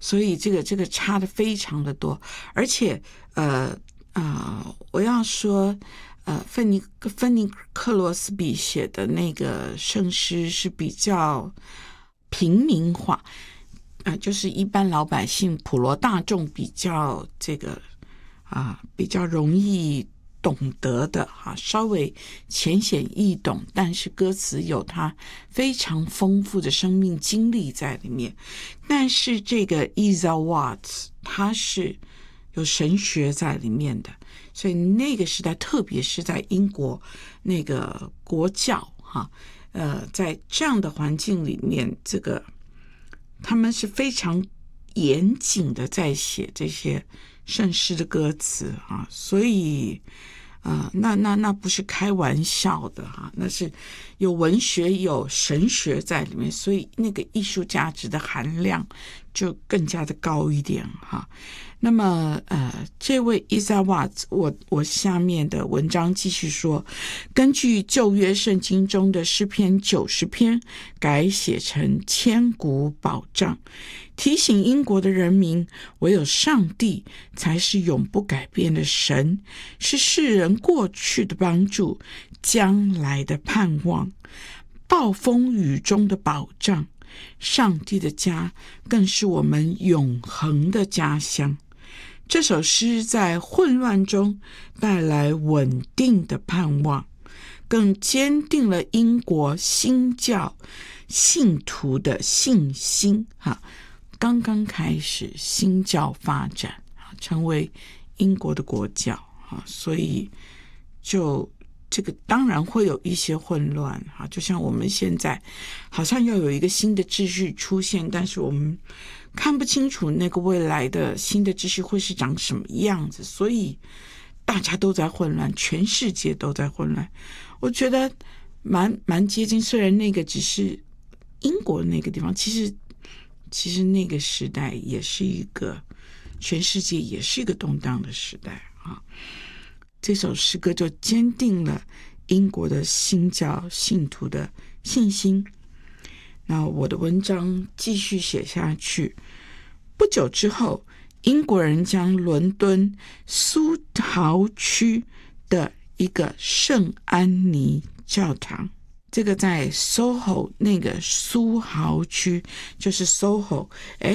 所以这个差的非常的多，而且我要说芬尼克罗斯比写的那个圣诗是比较平民化，就是一般老百姓普罗大众比较比较容易懂得的稍微浅显易懂，但是歌词有它非常丰富的生命经历在里面。但是这个 Isa Watts 它是有神学在里面的，所以那个时代特别是在英国那个国教在这样的环境里面，他们是非常严谨的在写这些圣诗的歌词所以那不是开玩笑的那是有文学有神学在里面，所以那个艺术价值的含量就更加的高一点那么这位 Isa Watts 我下面的文章继续说，根据旧约圣经中的诗篇90篇改写成千古保障，提醒英国的人民，唯有上帝才是永不改变的神，是世人过去的帮助，将来的盼望，暴风雨中的保障，上帝的家更是我们永恒的家乡。这首诗在混乱中带来稳定的盼望，更坚定了英国新教信徒的信心刚刚开始新教发展成为英国的国教所以就这个当然会有一些混乱就像我们现在好像要有一个新的秩序出现，但是我们看不清楚那个未来的新的秩序会是长什么样子，所以大家都在混乱，全世界都在混乱。我觉得蛮接近，虽然那个只是英国那个地方，其实那个时代也是一个全世界也是一个动荡的时代这首诗歌就坚定了英国的新教信徒的信心。那我的文章继续写下去，不久之后，英国人将伦敦苏豪区的一个圣安妮教堂，这个在 SOHO 那个苏豪区，就是 SOHO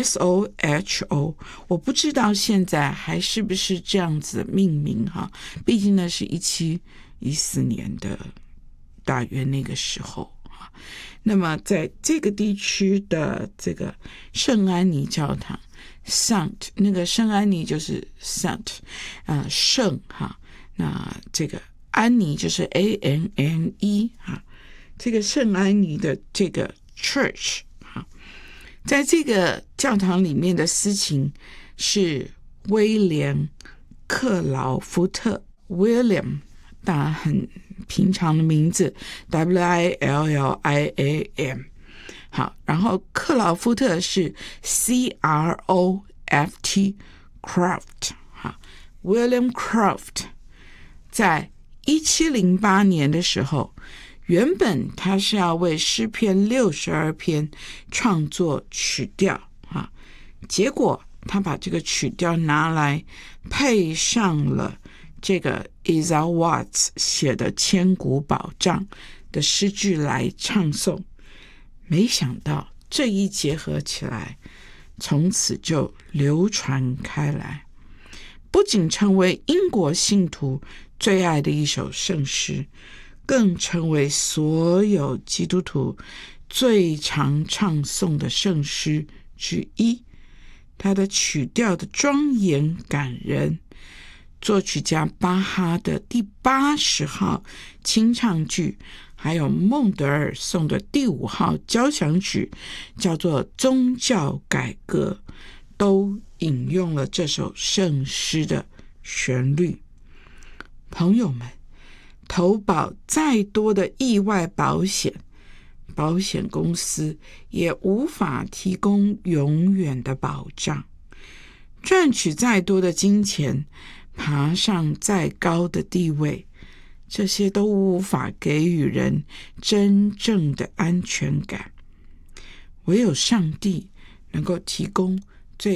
SOHO， 我不知道现在还是不是这样子命名毕竟那是1714年的大约那个时候那么在这个地区的这个圣安妮教堂 Saint 那个圣安妮就是 Saint 圣那这个安妮就是 ANNE 这个圣安妮的这个 church 在这个教堂里面的司琴是威廉克劳福特 William， 当然很平常的名字 WILLIAM。 好，然后克劳福特是 CROFT Croft William Croft。 在1708年的时候，原本他是要为诗篇62篇创作曲调结果他把这个曲调拿来配上了这个 Isa Watts 写的千古保障的诗句来唱诵，没想到这一结合起来，从此就流传开来，不仅成为英国信徒最爱的一首圣诗，更成为所有基督徒最常唱诵的圣诗之一。它的曲调的庄严感人，作曲家巴哈的第80号清唱剧，还有孟德尔颂的第5号交响曲，叫做宗教改革，都引用了这首圣诗的旋律。朋友们，投保再多的意外保险，保险公司也无法提供永远的保障。赚取再多的金钱，爬上再高的地位，这些都无法给予人真正的安全感。唯有上帝能够提供